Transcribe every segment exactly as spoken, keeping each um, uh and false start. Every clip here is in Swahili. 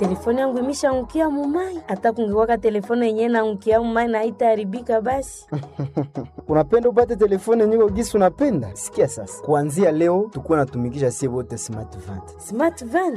telefone yangu imeshaangukia mumai. Hata kungekuwa telefone yenyewe na angukia mumai na haitaharibika basi. Unapenda upate telefone nyingi gisi unapenda? Sikia sasa. Kuanzia leo tukuwa natumikisha sie wote Smart vingt. Smart vingt.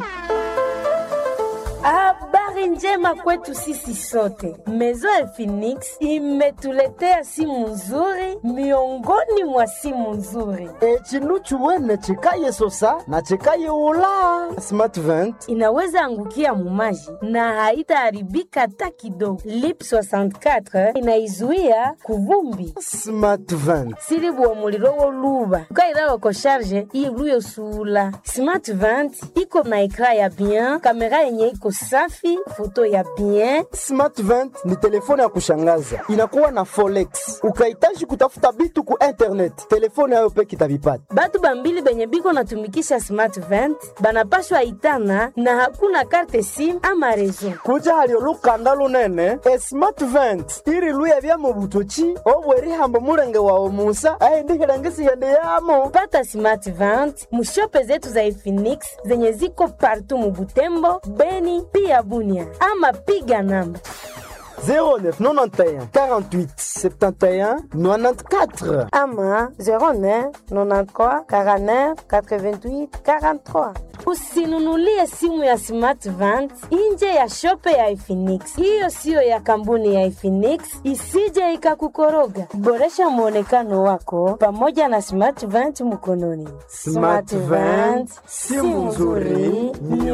Habari njema kwetu sisi sote. Maison ya Phoenix imetuletea simu nzuri miongoni mwa simu nzuri. E chinuchu wene chikaye sosa na chikaye ula. Smart vingt inaweza angukia mumaji na haitaharibika hata kidogo. Lip soixante quatre inaizuia kuvumbi. Smart vingt silibu wa muliro woluba ukairawa ko charge iluyo sula. Smart vingt iko na ekra ya bien, kamera yenye iko safi, foto ya bien. Smart vingt ni telefone ya kushangaza, inakuwa na forex. Ukahitaji kutafuta bitu ku internet, telefone hayo peke itavipata. Batu bambili benye biko natumikisha Smart vingt banapashwa itana na hakuna karte sim ama rezo. Kuja halio lukanda lunene e Smart vingt iri luya vya mubutochi obweri hambo murenge wa omusa aindihirangisi yende yamo. Pata Smart vingt mushope zetu za Phoenix zenye ziko partout mubutembo, Beni pia Bunia, ama piga namba zéro neuf quatre-vingt-onze quarante-huit soixante et onze quatre-vingt-quatorze ama zéro neuf quatre-vingt-treize quarante-neuf quatre-vingt-huit quarante-trois. Usinunulie simu ya Smart vingt nje ya shope ya Phoenix. Hiyo sio ya kampuni ya Phoenix, isije ikakukoroga. Boresha muonekano wako pamoja na Smart vingt mkononi. Smart vingt, simu nzuri.